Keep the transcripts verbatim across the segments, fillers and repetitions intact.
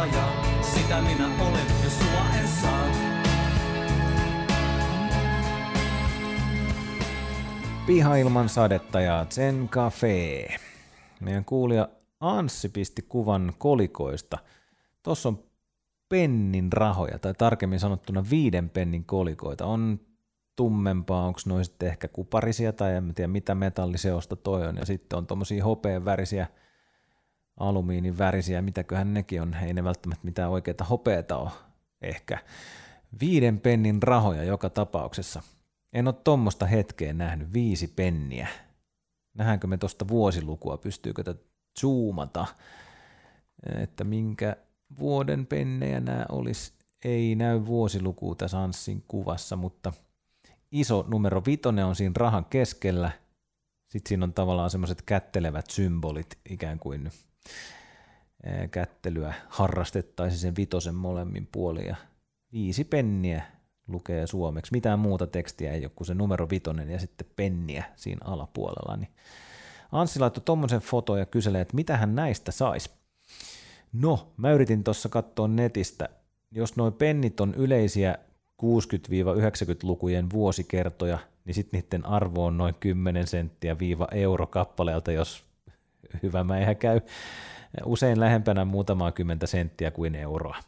ja sitä minä olen, jos sua en saa. Piha ilman sadetta ja Zen Cafe. Meidän kuulija Anssi pisti kuvan kolikoista. Tuossa on pennin rahoja, tai tarkemmin sanottuna viiden pennin kolikoita. On tummempaa, onko noin sitten ehkä kuparisia, tai en tiedä mitä metalliseosta toi on. Ja sitten on tommosia hopean värisiä, alumiinin värisiä, mitäköhän nekin on. Ei ne välttämättä mitään oikeita hopeeta ole ehkä. Viiden pennin rahoja joka tapauksessa. En ole tommoista hetkeä nähnyt, viisi penniä. Nähdäänkö me tuosta vuosilukua, pystyykö tätä zoomata, että minkä vuoden pennejä nämä olisi. Ei näy vuosilukua tässä Anssin kuvassa, mutta iso numero vitonen on siinä rahan keskellä. Sitten siinä on tavallaan semmoiset kättelevät symbolit, ikään kuin kättelyä harrastettaisiin sen vitosen molemmin puolin. Ja viisi penniä lukee suomeksi. Mitään muuta tekstiä ei ole kuin se numero vitonen ja sitten penniä siinä alapuolella. Niin Anssi laittoi tommosen foton ja kyselee, että mitä hän näistä saisi. No, mä yritin tuossa katsoa netistä, jos noi pennit on yleisiä kuusikymmentä-yhdeksänkymmentälukujen vuosikertoja, niin sitten niiden arvo on noin kymmenen senttiä viiva euro kappaleelta, jos hyvä mäihä käy. Usein lähempänä muutamaa kymmentä senttiä kuin euroa.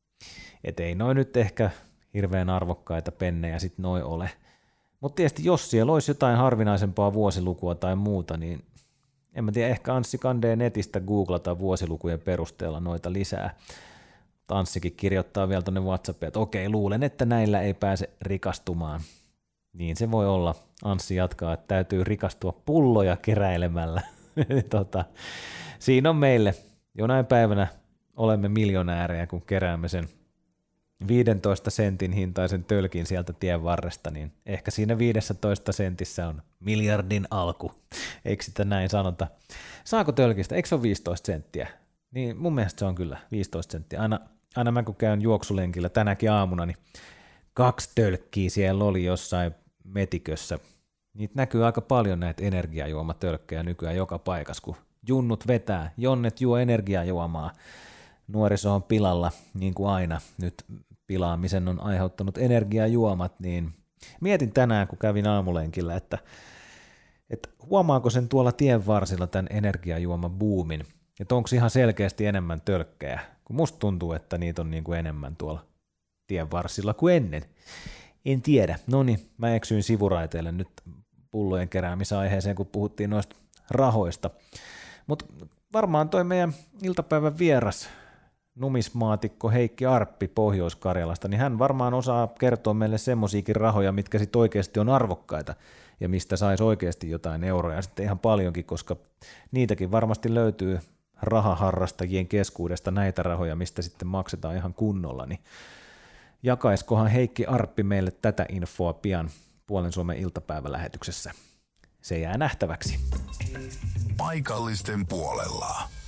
Et ei noin nyt ehkä hirveän arvokkaita pennejä sitten noi ole. Mutta tietysti jos siellä olisi jotain harvinaisempaa vuosilukua tai muuta, niin en mä tiedä, ehkä Anssi kandee netistä googlata vuosilukujen perusteella noita lisää. Anssikin kirjoittaa vielä tuonne WhatsAppiin, että okei, luulen, että näillä ei pääse rikastumaan. Niin se voi olla. Anssi jatkaa, että täytyy rikastua pulloja keräilemällä. tota, siinä on meille. Jonain päivänä olemme miljonäärejä, kun keräämme sen viidentoista sentin hintaisen tölkin sieltä tien varresta, niin ehkä siinä viidessätoista sentissä on miljardin alku. Eikö sitä näin sanota? Saako tölkistä? Eikö se ole viisitoista senttiä? Niin mun mielestä se on kyllä viisitoista senttiä. Aina, aina mä kun käyn juoksulenkillä tänäkin aamuna, niin kaksi tölkkiä siellä oli jossain metikössä. Niitä näkyy aika paljon näitä energiajuomatölkkejä nykyään joka paikassa, kun junnut vetää, jonnet juo energiajuomaa. Nuoriso on pilalla, niin kuin aina. Nyt pilaamisen on aiheuttanut energiajuomat, niin mietin tänään, kun kävin aamulenkillä, että, että huomaako sen tuolla tien varsilla tämän energiajuomabuumin, että onko ihan selkeästi enemmän tölkkejä, kun musta tuntuu, että niitä on niin kuin enemmän tuolla tien varsilla kuin ennen. En tiedä. No niin, mä eksyin sivuraiteille nyt pullojen keräämisaiheeseen, kun puhuttiin noista rahoista. Mutta varmaan toi meidän iltapäivän vieras, numismaatikko Heikki Arppi Pohjois-Karjalasta, niin hän varmaan osaa kertoa meille semmosiakin rahoja, mitkä sitten oikeasti on arvokkaita ja mistä saisi oikeasti jotain euroja sitten ihan paljonkin, koska niitäkin varmasti löytyy rahaharrastajien keskuudesta näitä rahoja, mistä sitten maksetaan ihan kunnolla, niin jakaiskohan Heikki Arppi meille tätä infoa pian Puolen Suomen iltapäivälähetyksessä. Se jää nähtäväksi. Paikallisten puolella.